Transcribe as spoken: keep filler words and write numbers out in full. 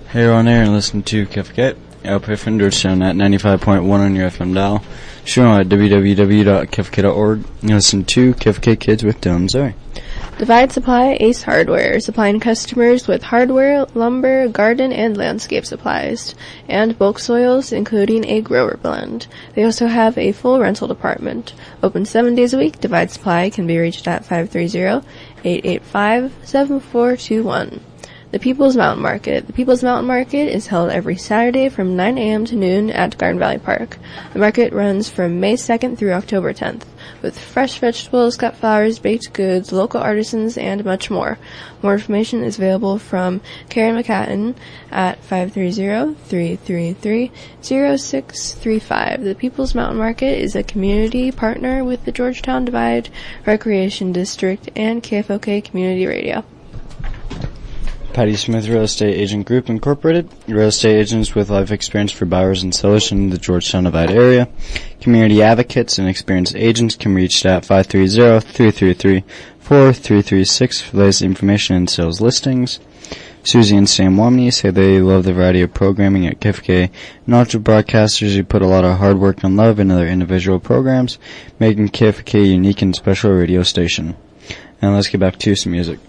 Hey, you're on air and listen to K F K, L P F Georgetown at ninety-five point one on your F M dial. Show at w w w dot k f k dot org. You listen to K F K Kids with Dylan Zoe. Divide Supply Ace Hardware, supplying customers with hardware, lumber, garden, and landscape supplies, and bulk soils, including a grower blend. They also have a full rental department. Open seven days a week, Divide Supply can be reached at five three zero, eight eight five, seven four two one. The People's Mountain Market. The People's Mountain Market is held every Saturday from nine a.m. to noon at Garden Valley Park. The market runs from May second through October tenth, with fresh vegetables, cut flowers, baked goods, local artisans, and much more. More information is available from Karen McCatton at five three zero, three three three, zero six three five. The People's Mountain Market is a community partner with the Georgetown Divide Recreation District and K F O K Community Radio. Patty Smith Real Estate Agent Group Incorporated, real estate agents with life experience for buyers and sellers in the Georgetown Divide area. Community advocates and experienced agents can be reached at five three zero, three three three, four three three six for the latest information and sales listings. Susie and Sam Womney say they love the variety of programming at K F K. Knowledgeable broadcasters who put a lot of hard work and love into their individual programs, making K F K a unique and special radio station. And let's get back to some music.